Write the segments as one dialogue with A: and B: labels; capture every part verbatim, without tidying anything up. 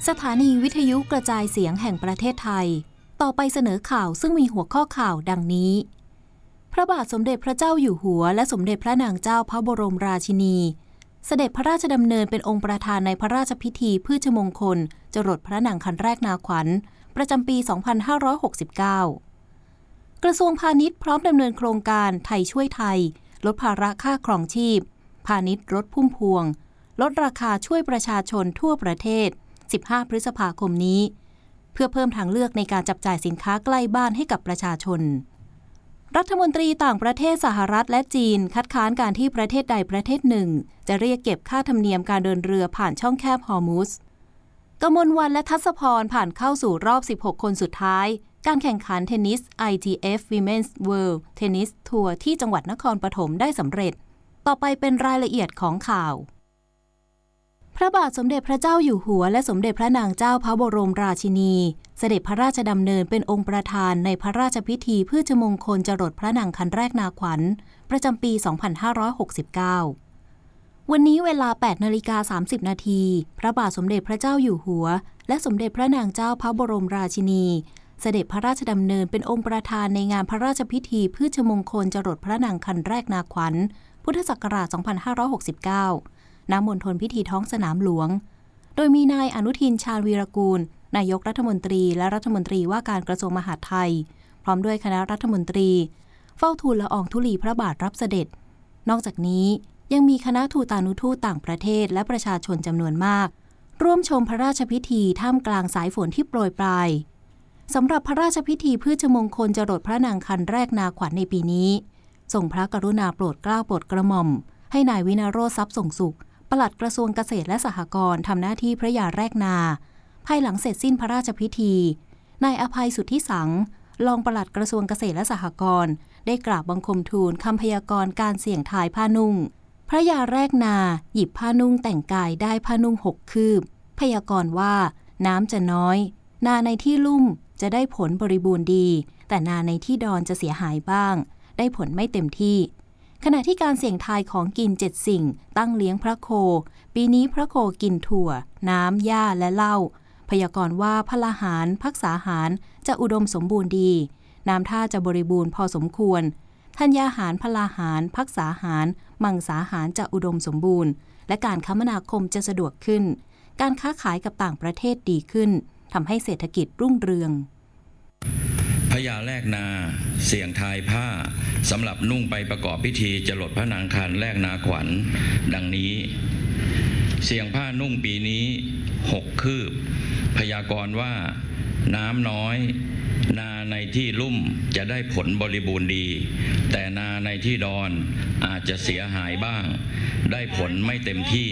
A: สถานีวิทยุกระจายเสียงแห่งประเทศไทยต่อไปเสนอข่าวซึ่งมีหัวข้อข่าวดังนี้พระบาทสมเด็จพระเจ้าอยู่หัวและสมเด็จพระนางเจ้าพระบรมราชินีเสด็จพระราชดำเนินเป็นองค์ประธานในพระราชพิธีพืชมงคลจรดพระนางคันแรกนาขวัญประจำปี สองพันห้าร้อยหกสิบเก้า กระทรวงพาณิชย์พร้อมดำเนินโครงการไทยช่วยไทยลดภาระค่าครองชีพพาณิชย์ลดพุ่มพวงลดราคาช่วยประชาชนทั่วประเทศสิบห้าพฤษภาคมนี้เพื่อเพิ่มทางเลือกในการจับจ่ายสินค้าใกล้บ้านให้กับประชาชนรัฐมนตรีต่างประเทศสหรัฐและจีนคัดค้านการที่ประเทศใดประเทศหนึ่งจะเรียกเก็บค่าธรรมเนียมการเดินเรือผ่านช่องแคบฮอร์มุซกมลวรรณและทัศพรผ่านเข้าสู่รอบสิบหกคนสุดท้ายการแข่งขันเทนนิส ไอ ที เอฟ Women's World Tennis Tour ที่จังหวัดนครปฐมได้สำเร็จต่อไปเป็นรายละเอียดของข่าวพระบาทสมเด็จพระเจ้าอยู่หัวและสมเด็จพระนางเจ้าพระบรมราชินีเสด็จพระราชดำเนินเป็นองค์ประธานในพระราชพิธีพืชมงคลจรดพระนางคันแรกนาขวัญประจำปี สองพันห้าร้อยหกสิบเก้า วันนี้เวลา แปดนาฬิกาสามสิบนาทีพระบาทสมเด็จพระเจ้าอยู่หัวและสมเด็จพระนางเจ้าพระบรมราชินีเสด็จพระราชดำเนินเป็นองค์ประธานในงานพระราชพิธีพืชมงคลจรดพระนางคันแรกนาขวัญพุทธศักราช สองพันห้าร้อยหกสิบเก้าณ มณฑลพิธีท้องสนามหลวงโดยมีนายอนุทินชาญวีรกูลนายกรัฐมนตรีและรัฐมนตรีว่าการกระทรวงมหาดไทยพร้อมด้วยคณะรัฐมนตรีเฝ้าทูลละอองธุลีพระบาทรับเสด็จนอกจากนี้ยังมีคณะทูตานุทูตต่างประเทศและประชาชนจำนวนมากร่วมชมพระราชพิธีท่ามกลางสายฝนที่โปรยปลายสำหรับพระราชพิธีพืชมงคลจรดพระนางคันแรกนาขวัญในปีนี้ทรงพระกรุณาโปรดเกล้าโปรดกระหม่อมให้นายวินโรจน์ทรัพย์ส่งสุขปลัดกระทรวงเกษตรและสหกรณ์ทำหน้าที่พระยาแรกนาภายหลังเสร็จสิ้นพระราชพิธีนายอภัยสุทธิสังรองปลัดกระทรวงเกษตรและสหกรณ์ได้กราบบังคมทูลคำพยากรณ์การเสี่ยงทายผ้านุ่งพระยาแรกนาหยิบผ้านุ่งแต่งกายได้ผ้านุ่งหกคืบพยากรณ์ว่าน้ำจะน้อยนาในที่ลุ่มจะได้ผลบริบูรณ์ดีแต่นาในที่ดอนจะเสียหายบ้างได้ผลไม่เต็มที่ขณะที่การเสี่ยงทายของกินเจ็ดสิ่งตั้งเลี้ยงพระโคปีนี้พระโคกินถั่วน้ำหญ้าและเหล้าพยากรณ์ว่าพลาหารภักษาหารจะอุดมสมบูรณ์ดีน้ำท่าจะบริบูรณ์พอสมควรธัญญาหารพลาหารภักษาหารมังสาหารจะอุดมสมบูรณ์และการคมนาคมจะสะดวกขึ้นการค้าขายกับต่างประเทศดีขึ้นทำให้เศรษฐกิจรุ่งเรือง
B: พญาแรกนาเสี่ยงทายผ้าสำหรับนุ่งไปประกอบพิธีจรดพระนางคันแรกนาขวัญดังนี้เสี่ยงผ้านุ่งปีนี้หกคืบพยากรณ์ว่าน้ำน้อยนาในที่ลุ่มจะได้ผลบริบูรณ์ดีแต่นาในที่ดอนอาจจะเสียหายบ้างได้ผลไม่เต็มที่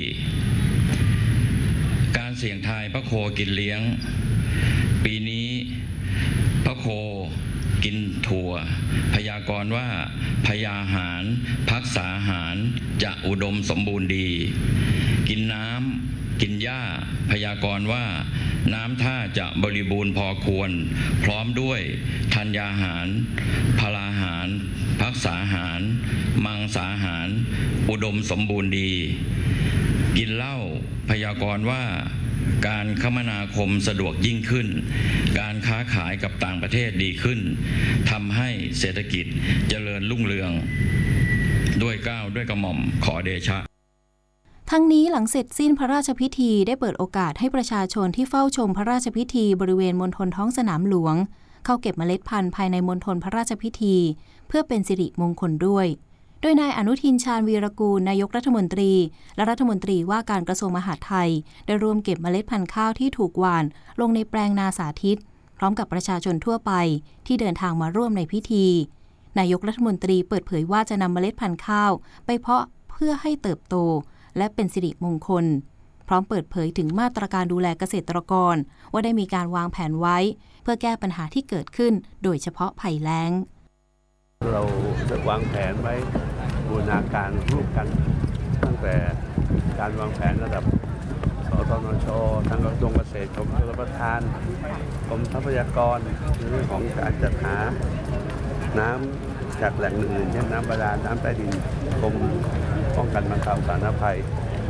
B: การเสี่ยงทายพระโคกินเลี้ยงปีนี้พระโคกินถั่วพยากรณ์ว่าพยาหารภักษาหารจะอุดมสมบูรณ์ดีกินน้ำกินหญ้าพยากรณ์ว่าน้ำท่าจะบริบูรณ์พอควรพร้อมด้วยธัญญาหารพลาหารภักษาหารมังสาหารอุดมสมบูรณ์ดีกินเหล้าพยากรณ์ว่าการคมนาคมสะดวกยิ่งขึ้นการค้าขายกับต่างประเทศดีขึ้นทำให้เศรษฐกิจเจริญรุ่งเรืองด้วยเกล้าด้วยกระหม่อมขอเดชะ
A: ทั้งนี้หลังเสร็จสิ้นพระราชพิธีได้เปิดโอกาสให้ประชาชนที่เฝ้าชมพระราชพิธีบริเวณมณฑลท้องสนามหลวงเข้าเก็บเมล็ดพันธุ์ภายในมณฑลพระราชพิธีเพื่อเป็นสิริมงคลด้วยโดยนายอนุทินชาญวีรกูลนายกรัฐมนตรีและรัฐมนตรีว่าการกระทรวงมหาดไทยได้ร่วมเก็บเมล็ดพันธุ์ข้าวที่ถูกหว่านลงในแปลงนาสาธิตพร้อมกับประชาชนทั่วไปที่เดินทางมาร่วมในพิธีนายกรัฐมนตรีเปิดเผยว่าจะนำเมล็ดพันธุ์ข้าวไปเพาะเพื่อให้เติบโตและเป็นสิริมงคลพร้อมเปิดเผยถึงมาตรการดูแลเกษตรกรว่าได้มีการวางแผนไว้เพื่อแก้ปัญหาที่เกิดขึ้นโดยเฉพาะภัยแล้ง
C: เราจะวางแผนไว้บูรณาการร่วมกันตั้งแต่การวางแผนระดับสตนช.ทางกระทรวงเกษตรกรมชลประทานกรมทรัพยากรในเรื่องของการจัดหาน้ำจากแหล่งอื่นเช่นน้ำบาดาลน้ำใต้ดินกรมป้องกันบรรเทาสาธารณภัย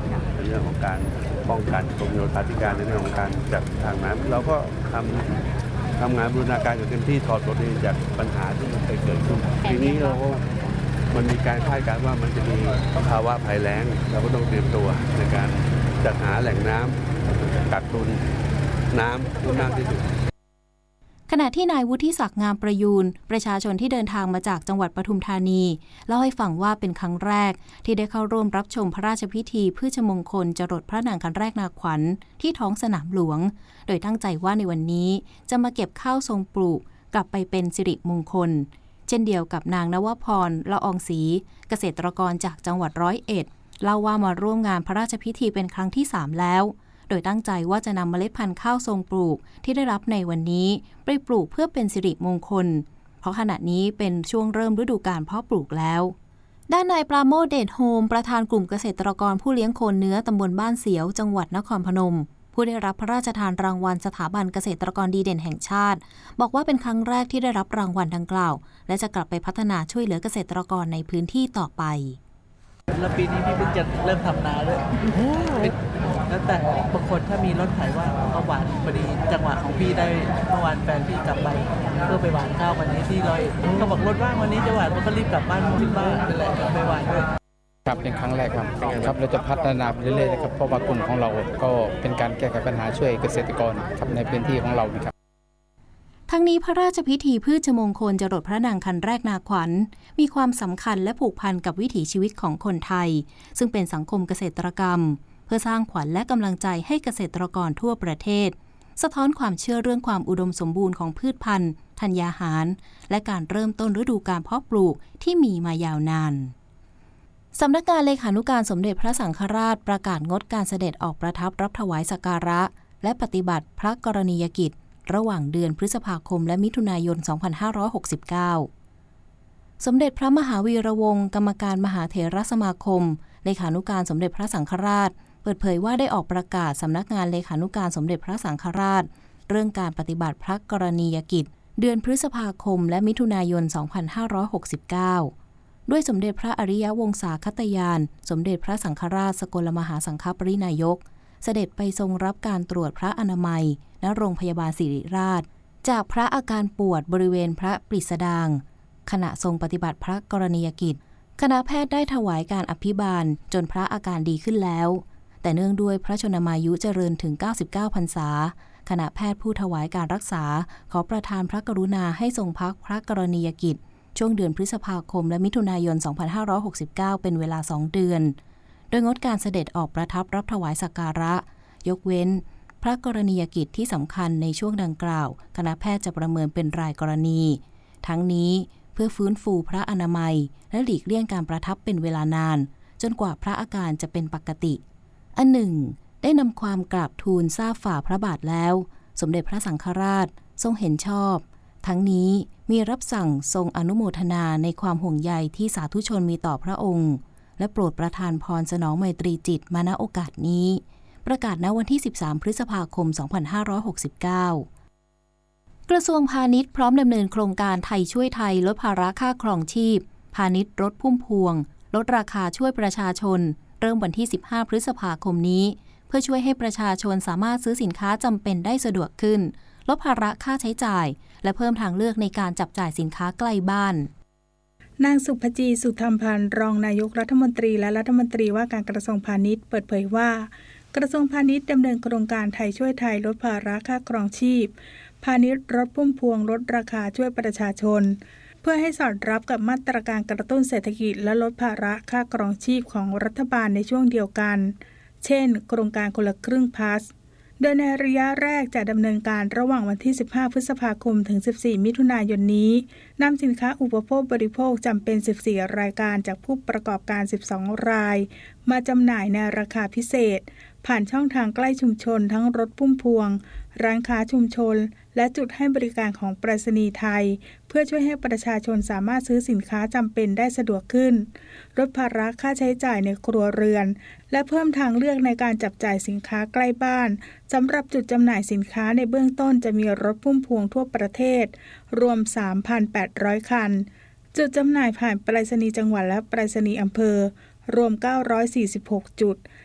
C: เรื่องของการป้องกันกรมโยธาธิการในเรื่องของการจัดทางน้ำเราก็ทำทำงานบูรณาการอย่างเต็มที่ถอดบทเรียนจากปัญหาที่มันเคยเกิดขึ้นทีนี้เราก็มันมีการคาดการณ์ว่ามันจะมีภาวะภัยแล้งเราก็ต้องเตรียมตัวในการจัดหาแหล่งน้ำกักตุนน้ำให้มากที่สุด
A: ขณะที่นายวุฒิศักดิ์งามประยูนประชาชนที่เดินทางมาจากจังหวัดปทุมธานีเล่าให้ฟังว่าเป็นครั้งแรกที่ได้เข้าร่วมรับชมพระราชพิธีพฤชมงคลจรดพระนางคันแรกนาขวัญที่ท้องสนามหลวงโดยตั้งใจว่าในวันนี้จะมาเก็บข้าวทรงปลูกกลับไปเป็นสิริมงคลเช่นเดียวกับนางนวพรละอองศรีเกษตรกรจากจังหวัดร้อยเอ็ดเล่าว่ามาร่วมงานพระราชพิธีเป็นครั้งที่สามแล้วโดยตั้งใจว่าจะนำเมล็ดพันธุ์ข้าวทรงปลูกที่ได้รับในวันนี้ไปปลูกเพื่อเป็นสิริมงคลเพราะขณะนี้เป็นช่วงเริ่มฤดูกาลเพาะปลูกแล้วด้านนายปราโมช เดชโฮมประธานกลุ่มเกษตรกรผู้เลี้ยงโคเนื้อตำบลบ้านเสียวจังหวัดนครพนมผู้ได้รับพระราชทานรางวัลสถาบันเกษตรกรดีเด่นแห่งชาติบอกว่าเป็นครั้งแรกที่ได้รับรางวัลดังกล่าวและจะกลับไปพัฒนาช่วยเหลือเกษตรกรในพื้นที่ต่อไป
D: แล้วปีนี้พี่เพิ่งจะเริ่มทำนาด้วยแล้วแต่บางคนถ้ามีรถไถว่าก็หวานพอดีจังหวะของพี่ได้เมื่อวานแฟนพี่กลับไปเพื่อไปหวานข้าววันนี้ที่ลอยเขาบอกรถว่างวันนี้จะหวานมันก็รีบกลับบ้านที่บ้านเป็นไรไปหวานด้วย
E: ครับเป็นครั้งแรกครับครับเราจะพัฒนาไปเรื่อยๆนะครับเพราะว่ากลุ่มของเราก็เป็นการแก้ไขปัญหาช่วยเกษตรกรครับในพื้นที่ของเราครับ
A: ทั้งนี้พระราชพิธีพฤชมงคลจรดพระนางคันแรกนาขวัญมีความสำคัญและผูกพันกับวิถีชีวิตของคนไทยซึ่งเป็นสังคมเกษตรกรรมเพื่อสร้างขวัญและกำลังใจให้เกษตรกรทั่วประเทศสะท้อนความเชื่อเรื่องความอุดมสมบูรณ์ของพืชพันธุ์ธัญญาหารและการเริ่มต้นฤดูการเพาะปลูกที่มีมายาวนานสำนักงานเลขานุการสมเด็จพระสังฆราชประกาศงดการเสด็จออกประทับรับถวายสักการะและปฏิบัติพระกรณียกิจระหว่างเดือนพฤษภาคมและมิถุนายน สองพันห้าร้อยหกสิบเก้า สมเด็จพระมหาวีระวงศ์กรรมการมหาเถรสมาคมเลขานุการสมเด็จพระสังฆราชเปิดเผยว่าได้ออกประกาศสำนักงานเลขานุการสมเด็จพระสังฆราชเรื่องการปฏิบัติพระกรณียกิจเดือนพฤษภาคมและมิถุนายน สองพันห้าร้อยหกสิบเก้า ด้วยสมเด็จพระอริยวงศาคตยานสมเด็จพระสังฆราชสกลมหาสังฆปรินายกเสด็จไปทรงรับการตรวจพระอนามัยณโรงพยาบาลศิริราชจากพระอาการปวดบริเวณพระปริสดางขณะทรงปฏิบัติพระกรณียกิจคณะแพทย์ได้ถวายการอภิบาลจนพระอาการดีขึ้นแล้วแต่เนื่องด้วยพระชนมายุเจริญถึงเก้าสิบเก้าพรรษาคณะแพทย์ผู้ถวายการรักษาขอประทานพระกรุณาให้ทรงพักพระกรณียกิจช่วงเดือนพฤษภาคมและมิถุนายน สองพันห้าร้อยหกสิบเก้า เป็นเวลาสองเดือนโดยงดการเสด็จออกประทับรับถวายสักการะยกเว้นพระกรณียกิจที่สำคัญในช่วงดังกล่าวคณะแพทย์จะประเมินเป็นรายกรณีทั้งนี้เพื่อฟื้นฟูพระอนามัยและหลีกเลี่ยงการประทับเป็นเวลานานจนกว่าพระอาการจะเป็นปกติอันหนึ่งได้นำความกราบทูลทราบฝ่าพระบาทแล้วสมเด็จพระสังฆราชทรงเห็นชอบทั้งนี้มีรับสั่งทรงอนุโมทนาในความห่วงใยที่สาธุชนมีต่อพระองค์และโปรดประทานพรสนองไมตรีจิตมาณโอกาสนี้ประกาศณวันที่สิบสามพฤษภาคม สองพันห้าร้อยหกสิบเก้ากระทรวงพาณิชย์พร้อมดำเนินโครงการไทยช่วยไทยลดภาระค่าครองชีพพาณิชย์ลดพุ่มพวงลดราคาช่วยประชาชนเริ่มวันที่สิบห้าพฤษภาคมนี้เพื่อช่วยให้ประชาชนสามารถซื้อสินค้าจำเป็นได้สะดวกขึ้นลดภาระค่าใช้จ่ายและเพิ่มทางเลือกในการจับจ่ายสินค้าใกล้บ้าน
F: นางสุภจี สุธรรมพันธ์รองนายกรัฐมนตรีและรัฐมนตรีว่าการกระทรวงพาณิชย์เปิดเผยว่ากระทรวงพาณิชย์ดำเนินโครงการไทยช่วยไทยลดภาระค่าครองชีพพาณิชย์ลดพุ่มพวงลดราคาช่วยประชาชนเพื่อให้สอดรับกับมาตรการกระตุ้นเศรษฐกิจและลดภาระค่าครองชีพของรัฐบาลในช่วงเดียวกันเช่นโครงการคนละครึ่งพาสโดยในระยะแรกจะดำเนินการระหว่างวันที่สิบห้าพฤษภาคมถึงสิบสี่มิถุนายนนี้นำสินค้าอุปโภคบริโภคจำเป็นสิบสี่รายการจากผู้ประกอบการสิบสองรายมาจำหน่ายในราคาพิเศษผ่านช่องทางใกล้ชุมชนทั้งรถพุ่มพวงร้านค้าชุมชนและจุดให้บริการของไปรษณีย์ไทยเพื่อช่วยให้ประชาชนสามารถซื้อสินค้าจำเป็นได้สะดวกขึ้นลดภาระค่าใช้จ่ายในครัวเรือนและเพิ่มทางเลือกในการจับจ่ายสินค้าใกล้บ้านสำหรับจุดจำหน่ายสินค้าในเบื้องต้นจะมีรถพุ่มพวงทั่วประเทศรวม สามพันแปดร้อย คันจุดจำหน่ายผ่านไปรษณีย์จังหวัดและไปรษณีย์อำเภอรวมเก้าร้อยสี่สิบหกจุด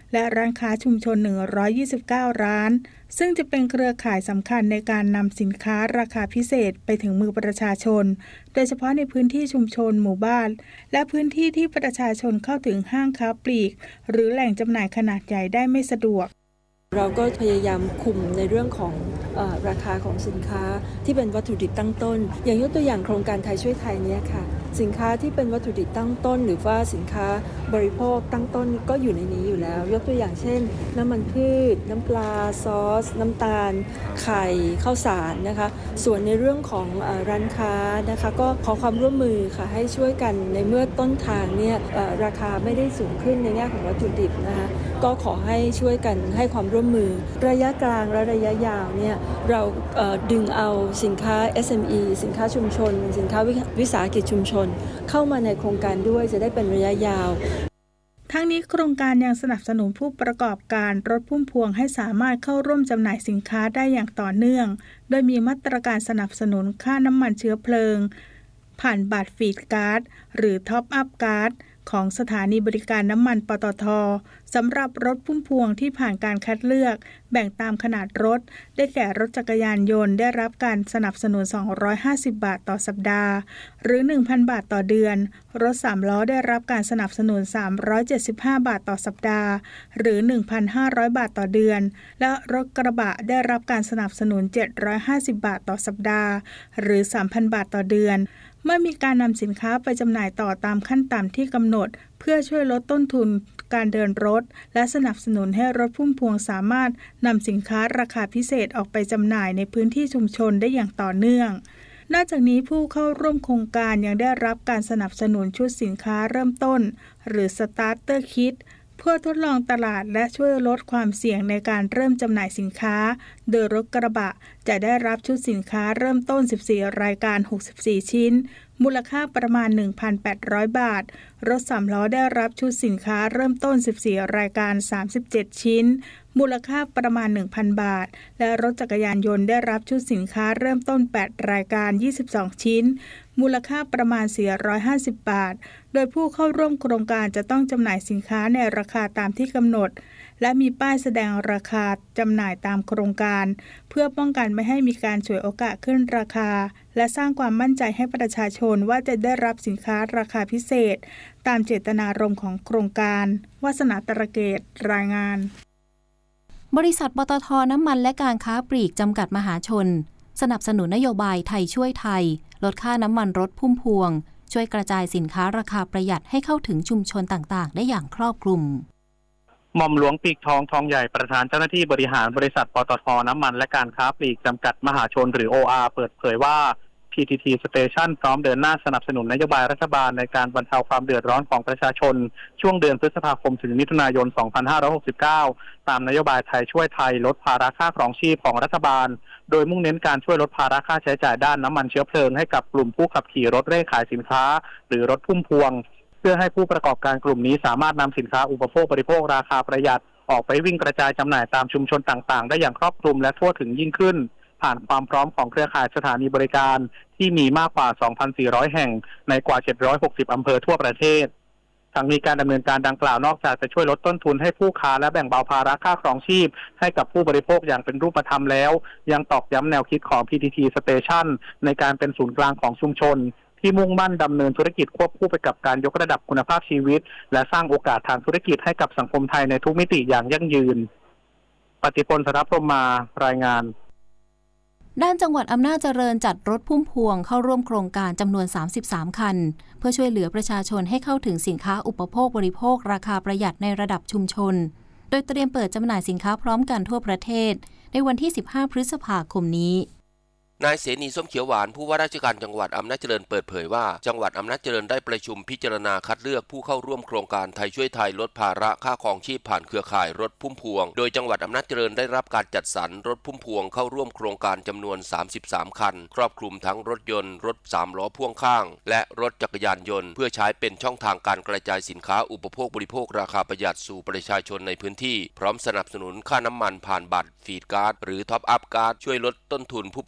F: และร้านค้าชุมชนหนึ่งร้อยยี่สิบเก้าร้านซึ่งจะเป็นเครือข่ายสำคัญในการนำสินค้าราคาพิเศษไปถึงมือประชาชนโดยเฉพาะในพื้นที่ชุมชนหมู่บ้านและพื้นที่ที่ประชาชนเข้าถึงห้างค้าปลีกหรือแหล่งจำหน่ายขนาดใหญ่ได้ไม่สะดวก
G: เราก็พยายามคุมในเรื่องของเอ่อราคาของสินค้าที่เป็นวัตถุดิบตั้งต้นอย่างยกตัวอย่างโครงการไทยช่วยไทยเนี่ยค่ะสินค้าที่เป็นวัตถุดิบตั้งต้นหรือว่าสินค้าบริโภคตั้งต้นก็อยู่ในนี้อยู่แล้วยกตัวอย่างเช่นน้ำมันพืชน้ำปลาซอสน้ำตาลไข่ข้าวสารนะคะส่วนในเรื่องของเอ่อร้านค้านะคะก็ขอความร่วมมือค่ะให้ช่วยกันในเมื่อต้นทางเนี่ยเอ่อราคาไม่ได้สูงขึ้นในแง่ของวัตถุดิบนะคะก็ขอให้ช่วยกันให้ความร่วมมือระยะกลางและระยะยาวเนี่ยเราเอ่อดึงเอาสินค้า เอส เอ็ม อี สินค้าชุมชนสินค้าวิสาหกิจชุมชนเข้ามาในโครงการด้วยจะได้เป็นระยะยาว
F: ทั้งนี้โครงการยังสนับสนุนผู้ประกอบการรถพุ่มพวงให้สามารถเข้าร่วมจำหน่ายสินค้าได้อย่างต่อเนื่องโดยมีมาตรการสนับสนุนค่าน้ำมันเชื้อเพลิงผ่านบัตรฟีดการ์ดหรือท็อปอัพการ์ดของสถานีบริการน้ำมันปตท.สำหรับรถพุ่มพวงที่ผ่านการคัดเลือกแบ่งตามขนาดรถได้แก่รถจักรยานยนต์ได้รับการสนับสนุนสองร้อยห้าสิบบาทต่อสัปดาห์หรือ หนึ่งพัน บาทต่อเดือนรถสามล้อได้รับการสนับสนุนสามร้อยเจ็ดสิบห้าบาทต่อสัปดาห์หรือ หนึ่งพันห้าร้อย บาทต่อเดือนและรถกระบะได้รับการสนับสนุนเจ็ดร้อยห้าสิบบาทต่อสัปดาห์หรือ สามพัน บาทต่อเดือนเมื่อมีการนำสินค้าไปจำหน่ายต่อตามขั้นต่ำที่กำหนดเพื่อช่วยลดต้นทุนการเดินรถและสนับสนุนให้รถพุ่มพวงสามารถนำสินค้าราคาพิเศษออกไปจำหน่ายในพื้นที่ชุมชนได้อย่างต่อเนื่องนอกจากนี้ผู้เข้าร่วมโครงการยังได้รับการสนับสนุนชุดสินค้าเริ่มต้นหรือ Starter Kit เพื่อทดลองตลาดและช่วยลดความเสี่ยงในการเริ่มจำหน่ายสินค้าโดยรถกระบะจะได้รับชุดสินค้าเริ่มต้นสิบสี่รายการหกสิบสี่ชิ้นมูลค่าประมาณ หนึ่งพันแปดร้อย บาทรถสามล้อได้รับชุดสินค้าเริ่มต้นสิบสี่รายการสามสิบเจ็ดชิ้นมูลค่าประมาณ หนึ่งพัน บาทและรถจักรยานยนต์ได้รับชุดสินค้าเริ่มต้นแปดรายการยี่สิบสองชิ้นมูลค่าประมาณสี่ร้อยห้าสิบบาทโดยผู้เข้าร่วมโครงการจะต้องจำหน่ายสินค้าในราคาตามที่กำหนดและมีป้ายแสดงราคาจำหน่ายตามโครงการเพื่อป้องกันไม่ให้มีการฉวยโอกาสขึ้นราคาและสร้างความมั่นใจให้ประชาชนว่าจะได้รับสินค้าราคาพิเศษตามเจตนารมณ์ของโครงการวาสนาตระเกตรายงาน
A: บริษัทปตท.น้ำมันและการค้าปลีกจำกัดมหาชนสนับสนุนนโยบายไทยช่วยไทยลดค่าน้ำมันรถพุ่มพวงช่วยกระจายสินค้าราคาประหยัดให้เข้าถึงชุมชนต่างๆได้อย่างครอบคลุม
H: หม่อมหลวงปีกทองทองใหญ่ประธานเจ้าหน้าที่บริหารบริษัทปตท.น้ำมันและการค้าปลีกจำกัดมหาชนหรือ โอ อาร์ เปิดเผยว่า พี ที ที Station พร้อมเดินหน้าสนับสนุนนโยบายรัฐบาลในการบรรเทาความเดือดร้อนของประชาชนช่วงเดือนพฤษภาคมถึงมิถุนายน สองพันห้าร้อยหกสิบเก้า ตามนโยบายไทยช่วยไทยลดภาระค่าครองชีพของรัฐบาลโดยมุ่งเน้นการช่วยลดภาระค่าใช้จ่ายด้านน้ำมันเชื้อเพลิงให้กับกลุ่มผู้ขับขี่รถเร่ขายสินค้าหรือรถพุ่มพวงเพื่อให้ผู้ประกอบการกลุ่มนี้สามารถนำสินค้าอุปโภคบริโภคราคาประหยัดออกไปวิ่งกระจายจำหน่ายตามชุมชนต่างๆได้อย่างครอบคลุมและทั่วถึงยิ่งขึ้นผ่านความพร้อมของเครือข่ายสถานีบริการที่มีมากกว่า สองพันสี่ร้อย แห่งในกว่าเจ็ดร้อยหกสิบอำเภอทั่วประเทศทั้งนี้การดำเนินการดังกล่าวนอกจากจะช่วยลดต้นทุนให้ผู้ค้าและแบ่งเบาภาระค่าครองชีพให้กับผู้บริโภคอย่างเป็นรูปธรรมแล้วยังตอกย้ำแนวคิดของ พี ที ที Station ในการเป็นศูนย์กลางของชุมชนที่มุ่งมั่นดำเนินธุรกิจควบคู่ไปกับการยกระดับคุณภาพชีวิตและสร้างโอกาสทางธุรกิจให้กับสังคมไทยในทุกมิติอย่างยั่งยืนปฏิพล สรพรหมมารายงาน
A: ด้านจังหวัดอำนาจเจริญจัดรถพุ่มพวงเข้าร่วมโครงการจำนวนสามสิบสามคันเพื่อช่วยเหลือประชาชนให้เข้าถึงสินค้าอุปโภคบริโภคราคาประหยัดในระดับชุมชนโดยเตรียมเปิดจำหน่ายสินค้าพร้อมกันทั่วประเทศในวันที่สิบห้าพฤษภาคมนี้
I: นายเสนีส้มเขียวหวานผู้ว่าราชการจังหวัดอำนาจเจริญเปิดเผยว่าจังหวัดอำนาจเจริญได้ประชุมพิจารณาคัดเลือกผู้เข้าร่วมโครงการไทยช่วยไทยลดภาระค่าครองชีพผ่านเครือข่ายรถพุ่มพวงโดยจังหวัดอำนาจเจริญได้รับการจัดสรรรถพุ่มพวงเข้าร่วมโครงการจำนวนสามสิบสามคันครอบคลุมทั้งรถยนต์รถสามล้อพ่วงข้างและรถจักรยานยนต์เพื่อใช้เป็นช่องทางการกระจายสินค้าอุปโภคบริโภคราคาประหยัดสู่ประชาชนในพื้นที่พร้อมสนับสนุนค่าน้ำมันผ่านบัตรฟีดการ์ดหรือท็อปอัพการ์ดช่วยลดต้นทุนผู้ประกอบการ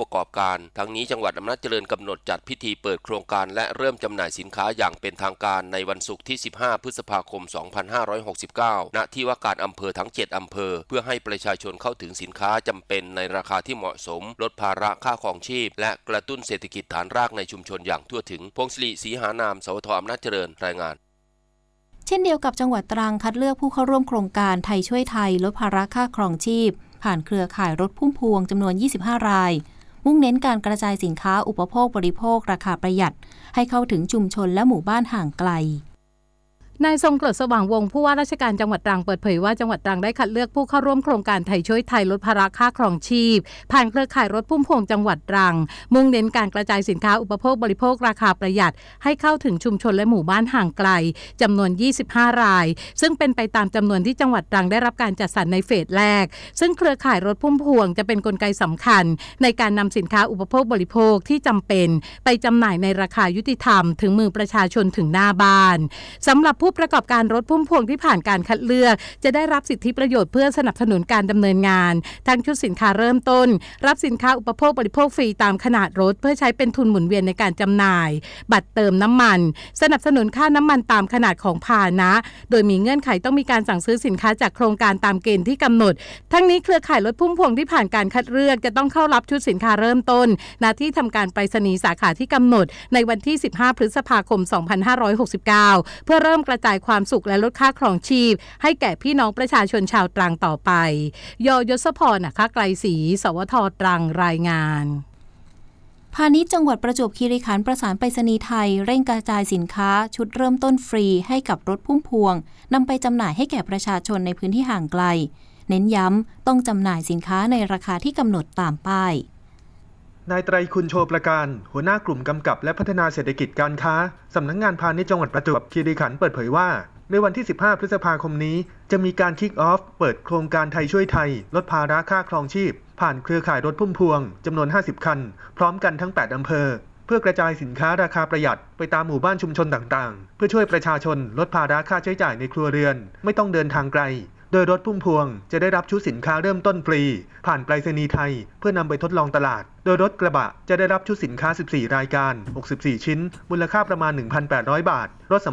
I: การทั้งนี้จังหวัดอำนาจเจริญกำหนดจัดพิธีเปิดโครงการและเริ่มจำหน่ายสินค้าอย่างเป็นทางการในวันศุกร์ที่สิบห้าพฤษภาคมสองพันห้าร้อยหกสิบเก้าณที่ว่าการอำเภอทั้งเจ็ดอำเภอเพื่อให้ประชาชนเข้าถึงสินค้าจำเป็นในราคาที่เหมาะสมลดภาระค่าครองชีพและกระตุ้นเศรษฐกิจฐานรากในชุมชนอย่างทั่วถึงพงศิริศรีหานามสวทอำนาจเจริญรายงาน
A: เช่นเดียวกับจังหวัดตรังคัดเลือกผู้เข้าร่วมโครงการไทยช่วยไทยลดภาระค่าครองชีพผ่านเครือข่ายรถพุ่มพวงจำนวนยี่สิบห้ารายมุ่งเน้นการกระจายสินค้าอุปโภคบริโภคราคาประหยัดให้เข้าถึงชุมชนและหมู่บ้านห่างไกล
J: นายทรงกรดสว่างวงศ์ผู้ว่าราชการจังหวัดตรังเปิดเผยว่าจังหวัดตรังได้คัดเลือกผู้เข้าร่วมโครงการไทยช่วยไทยลดภาระค่าครองชีพผ่านเครือข่ายรถพุ่มพวงจังหวัดตรังมุ่งเน้นการกระจายสินค้าอุปโภคบริโภคราคาประหยัดให้เข้าถึงชุมชนและหมู่บ้านห่างไกลจำนวนยี่สิบห้ารายซึ่งเป็นไปตามจำนวนที่จังหวัดตรังได้รับการจัดสรรในเฟสแรกซึ่งเครือข่ายรถพุ่มพวงจะเป็นกลไกสำคัญในการนำสินค้าอุปโภคบริโภคที่จำเป็นไปจำหน่ายในราคายุติธรรมถึงมือประชาชนถึงหน้าบ้านสำหรับผู้ประกอบการรถพุ่มพวงที่ผ่านการคัดเลือกจะได้รับสิทธิประโยชน์เพื่อสนับสนุนการดำเนินงานทั้งชุดสินค้าเริ่มต้นรับสินค้าอุปโภคบริโภคฟรีตามขนาดรถเพื่อใช้เป็นทุนหมุนเวียนในการจำหน่ายบัตรเติมน้ำมันสนับสนุนค่าน้ำมันตามขนาดของพาหนะโดยมีเงื่อนไขต้องมีการสั่งซื้อสินค้าจากโครงการตามเกณฑ์ที่กำหนดทั้งนี้เครือข่ายรถพุ่มพวงที่ผ่านการคัดเลือกจะต้องเข้ารับชุดสินค้าเริ่มต้นณที่ทำการไปรษณีย์สาขาที่กำหนดในวันที่สิบห้าพฤษภาคมสองพันห้าร้อยหกสิบเก้าเพื่อเริ่มกระจายความสุขและลดค่าครองชีพให้แก่พี่น้องประชาชนชาวตรังต่อไปยยศพรนะคะไกลศรีสวทตรังรายงาน
A: พาณิชย์จังหวัดประจวบคีรีขันธ์ประสานไปรษณีย์ไทยเร่งกระจายสินค้าชุดเริ่มต้นฟรีให้กับรถพุ่มพวงนำไปจำหน่ายให้แก่ประชาชนในพื้นที่ห่างไกลเน้นย้ำต้องจำหน่ายสินค้าในราคาที่กำหนดตามป้าย
K: นายไตรคุณโชประการหัวหน้ากลุ่มกำกับและพัฒนาเศรษฐกิจการค้าสำนักงานพาณิชย์จังหวัดประจวบคีรีขันธ์เปิดเผยว่าในวันที่สิบห้าพฤษภาคมนี้จะมีการคิกออฟเปิดโครงการไทยช่วยไทยลดภาระค่าครองชีพผ่านเครือข่ายรถพุ่มพวงจำนวนห้าสิบคันพร้อมกันทั้งแปดอำเภอเพื่อกระจายสินค้าราคาประหยัดไปตามหมู่บ้านชุมชนต่างๆเพื่อช่วยประชาชนลดภาระค่าใช้จ่ายในครัวเรือนไม่ต้องเดินทางไกลโดยรถพุ่มพวงจะได้รับชุดสินค้าเริ่มต้นฟรีผ่านไปรษณีย์ไทยเพื่อนำไปทดลองตลาดโดยรถกระบะจะได้รับชุดสินค้าสิบสี่รายการหกสิบสี่ชิ้นมูลค่าประมาณ หนึ่งพันแปดร้อย บาทรถ